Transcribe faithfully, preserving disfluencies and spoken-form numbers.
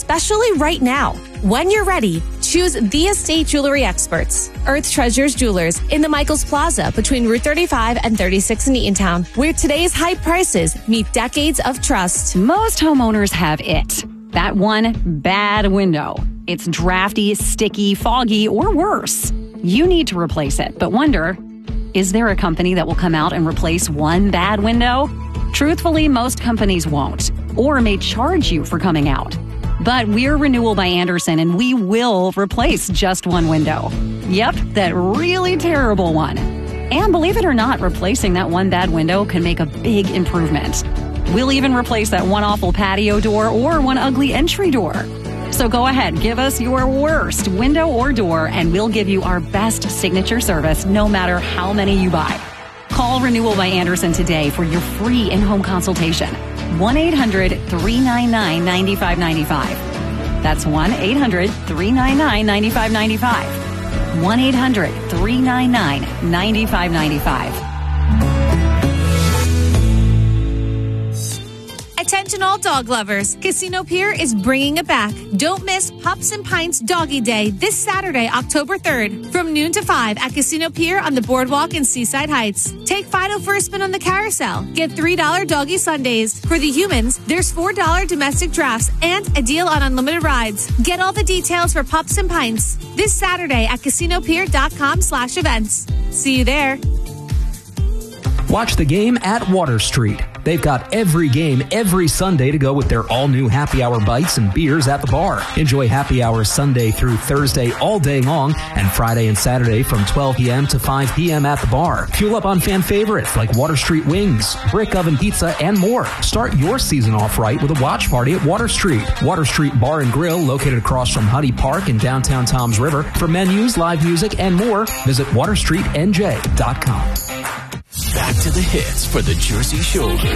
especially right now. When you're ready, choose the Estate Jewelry Experts, Earth Treasures Jewelers in the Michaels Plaza between Route thirty-five and thirty-six in Eatontown, where today's high prices meet decades of trust. Most homeowners have it. That one bad window. It's drafty, sticky, foggy, or worse. You need to replace it, but wonder, is there a company that will come out and replace one bad window? Truthfully, most companies won't, or may charge you for coming out. But we're Renewal by Andersen, and we will replace just one window. Yep, that really terrible one. And believe it or not, replacing that one bad window can make a big improvement. We'll even replace that one awful patio door or one ugly entry door. So go ahead, give us your worst window or door, and we'll give you our best signature service no matter how many you buy. Call Renewal by Andersen today for your free in-home consultation. one eight hundred, three nine nine, nine five nine five. That's one eight hundred, three nine nine, nine five nine five. one eight hundred, three nine nine, nine five nine five. Attention all dog lovers. Casino Pier is bringing it back. Don't miss Pups and Pints Doggy Day this Saturday, October third, from noon to five at Casino Pier on the Boardwalk in Seaside Heights. Take Fido for a spin on the carousel. Get three dollars doggy Sundays. For the humans, there's four dollars domestic drafts and a deal on unlimited rides. Get all the details for Pups and Pints this Saturday at casinopier.com slash events. See you there. Watch the game at Water Street. They've got every game every Sunday to go with their all-new happy hour bites and beers at the bar. Enjoy happy hour Sunday through Thursday all day long and Friday and Saturday from twelve p.m. to five p.m. at the bar. Fuel up on fan favorites like Water Street Wings, Brick Oven Pizza, and more. Start your season off right with a watch party at Water Street. Water Street Bar and Grill, located across from Huddy Park in downtown Toms River. For menus, live music, and more, visit water street n j dot com. Back to the hits for the Jersey Shoulders.